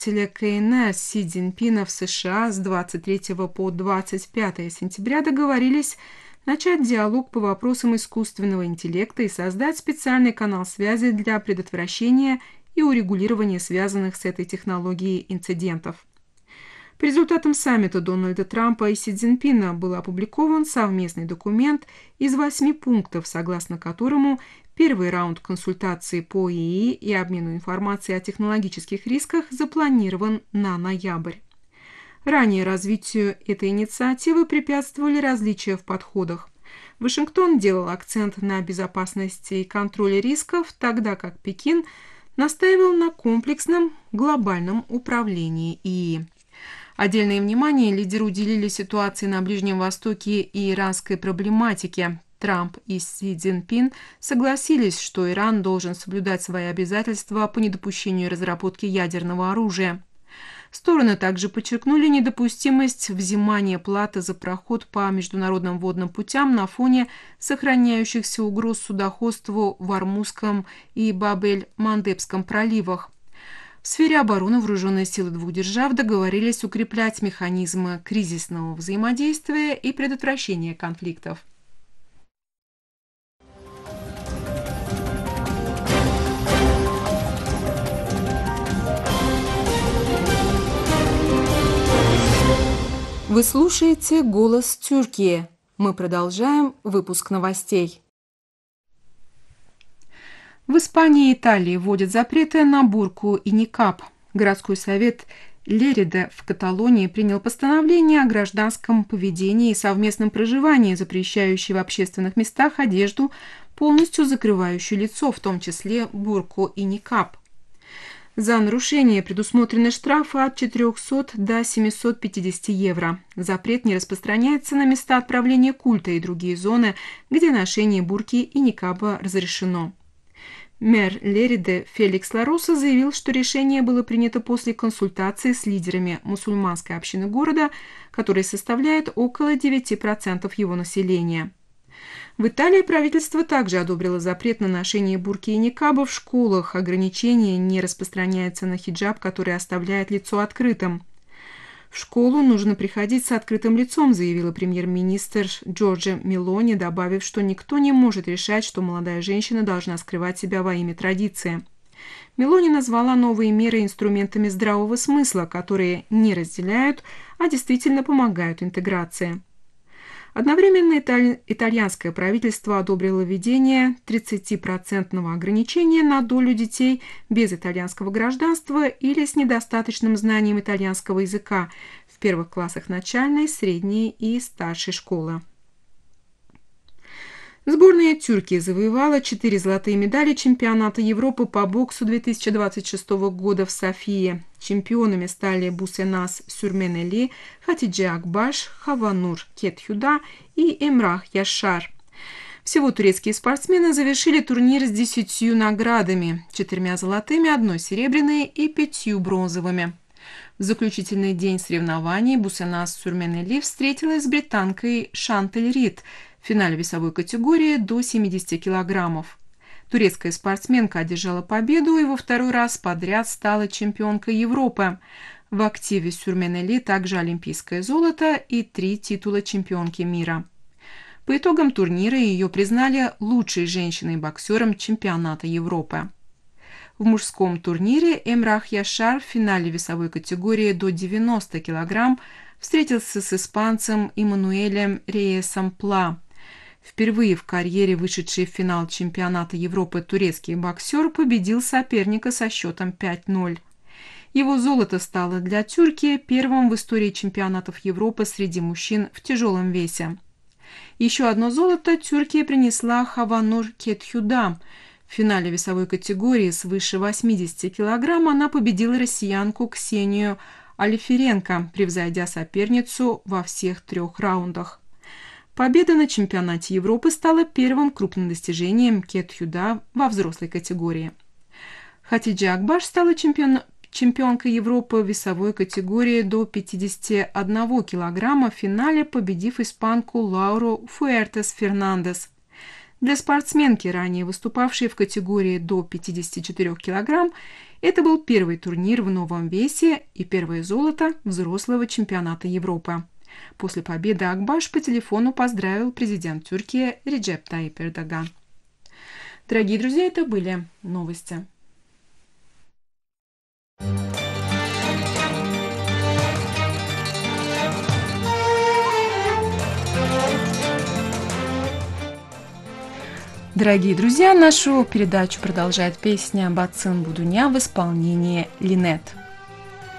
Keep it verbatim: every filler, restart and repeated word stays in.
КНР Си Цзиньпина в США с двадцать третьего по двадцать пятое сентября договорились начать диалог по вопросам искусственного интеллекта и создать специальный канал связи для предотвращения и урегулирования связанных с этой технологией инцидентов. По результатам саммита Дональда Трампа и Си Цзиньпина был опубликован совместный документ из восьми пунктов, согласно которому первый раунд консультаций по ИИ и обмену информацией о технологических рисках запланирован на ноябрь. Ранее развитию этой инициативы препятствовали различия в подходах. Вашингтон делал акцент на безопасности и контроле рисков, тогда как Пекин настаивал на комплексном глобальном управлении ИИ. Отдельное внимание лидеры уделили ситуации на Ближнем Востоке и иранской проблематике. Трамп и Си Цзиньпин согласились, что Иран должен соблюдать свои обязательства по недопущению разработки ядерного оружия. Стороны также подчеркнули недопустимость взимания платы за проход по международным водным путям на фоне сохраняющихся угроз судоходству в Ормузском и Баб-эль-Мандебском проливах. В сфере обороны вооруженные силы двух держав договорились укреплять механизмы кризисного взаимодействия и предотвращения конфликтов. Вы слушаете «Голос Тюркии». Мы продолжаем выпуск новостей. В Испании и Италии вводят запреты на бурку и никаб. Городской совет Лерида в Каталонии принял постановление о гражданском поведении и совместном проживании, запрещающее в общественных местах одежду, полностью закрывающую лицо, в том числе бурку и никаб. За нарушение предусмотрены штрафы от четырехсот до семисот пятидесяти евро. Запрет не распространяется на места отправления культа и другие зоны, где ношение бурки и никаба разрешено. Мэр Лериде Феликс Лароса заявил, что решение было принято после консультации с лидерами мусульманской общины города, которая составляет около девяти процентов его населения. В Италии правительство также одобрило запрет на ношение бурки и никаба в школах. Ограничение не распространяется на хиджаб, который оставляет лицо открытым. В школу нужно приходить с открытым лицом, заявила премьер-министр Джорджа Мелони, добавив, что никто не может решать, что молодая женщина должна скрывать себя во имя традиции. Мелони назвала новые меры инструментами здравого смысла, которые не разделяют, а действительно помогают интеграции. Одновременно италь... итальянское правительство одобрило введение тридцатипроцентного ограничения на долю детей без итальянского гражданства или с недостаточным знанием итальянского языка в первых классах начальной, средней и старшей школы. Сборная Тюркии завоевала четыре золотые медали чемпионата Европы по боксу две тысячи двадцать шестого года в Софии. Чемпионами стали Бусеназ Сюрменели, Хатидже Акбаш, Хаванур Кетхюда и Эмрах Яшар. Всего турецкие спортсмены завершили турнир с десятью наградами, четырьмя золотыми, одной серебряной и пятью бронзовыми. В заключительный день соревнований Бусеназ Сюрменели встретилась с британкой Шантель Рид в финале весовой категории до семидесяти килограммов. Турецкая спортсменка одержала победу и во второй раз подряд стала чемпионкой Европы. В активе Сюрменели также олимпийское золото и три титула чемпионки мира. По итогам турнира ее признали лучшей женщиной-боксером чемпионата Европы. В мужском турнире Эмрах Яшар в финале весовой категории до девяноста килограмм встретился с испанцем Эммануэлем Рейесом Пла. Впервые в карьере вышедший в финал чемпионата Европы турецкий боксер победил соперника со счетом пять ноль. Его золото стало для Тюркии первым в истории чемпионатов Европы среди мужчин в тяжелом весе. Еще одно золото Тюркия принесла Хаванур Кетхюда. В финале весовой категории свыше восьмидесяти килограмм она победила россиянку Ксению Алиференко, превзойдя соперницу во всех трех раундах. Победа на чемпионате Европы стала первым крупным достижением Кетхюда во взрослой категории. Хатидже Акбаш стала чемпион... чемпионкой Европы в весовой категории до пятидесяти одного килограмма в финале, победив испанку Лауру Фуэртес Фернандес. Для спортсменки, ранее выступавшей в категории до пятидесяти четырёх килограмм, Это был первый турнир в новом весе и первое золото взрослого чемпионата Европы. После победы Акбаш по телефону поздравил президент Тюркии Реджеп Тайип Эрдоган. Дорогие друзья, это были новости. Дорогие друзья, нашу передачу продолжает песня «Бацын Будуня» в исполнении Линет.